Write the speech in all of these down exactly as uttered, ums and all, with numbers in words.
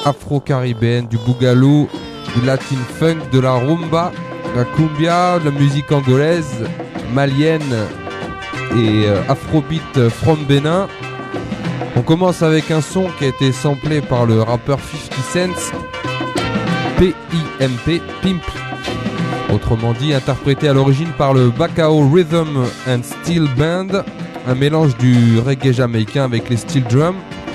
afro-caribéenne, du boogaloo, du latin funk, de la rumba, de la cumbia, de la musique angolaise, malienne et euh, afrobeat from Bénin. On commence avec un son qui a été samplé par le rappeur fifty cent, P I M P, Pimp, autrement dit interprété à l'origine par le Bakao Rhythm and Steel Band, un mélange du reggae jamaïcain avec les steel drums.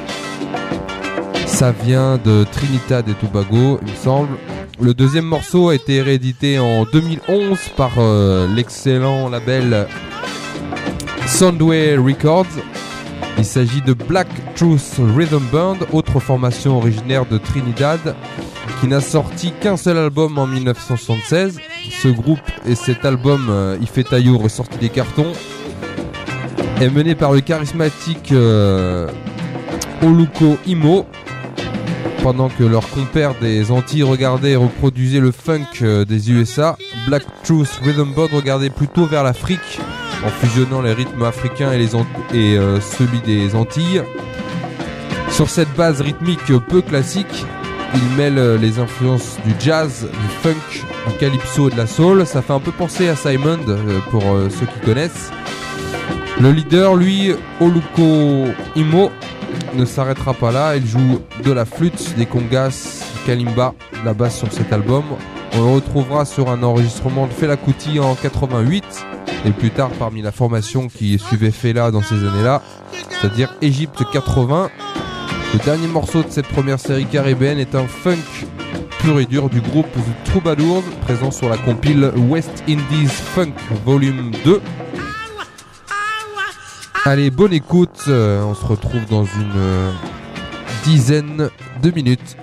Ça vient de Trinidad et Tobago, il me semble. Le deuxième morceau a été réédité en deux mille onze par euh, l'excellent label Soundway Records. Il s'agit de Black Truth Rhythm Band, autre formation originaire de Trinidad, qui n'a sorti qu'un seul album en dix-neuf cent soixante-seize. Ce groupe et cet album, euh, Ifetayo, ressorti des cartons, est mené par le charismatique euh, Oluko Imo, pendant que leurs compères des Antilles regardaient et reproduisaient le funk euh, des U S A. Black Truth Rhythm Band regardait plutôt vers l'Afrique, en fusionnant les rythmes africains et, les Ant- et euh, celui des Antilles. Sur cette base rythmique peu classique, il mêle les influences du jazz, du funk, du calypso et de la soul. Ça fait un peu penser à Simon, euh, pour euh, ceux qui connaissent. Le leader, lui, Oluko Imo, ne s'arrêtera pas là. Il joue de la flûte, des congas, kalimba, la basse sur cet album. On le retrouvera sur un enregistrement de Fela Kuti en quatre-vingt-huit, et plus tard parmi la formation qui suivait Fela dans ces années-là, c'est-à-dire Égypte quatre-vingts. Le dernier morceau de cette première série caribéenne est un funk pur et dur du groupe The Troubadours, présent sur la compile West Indies Funk Volume deux. Allez, bonne écoute, euh, on se retrouve dans une euh, dizaine de minutes.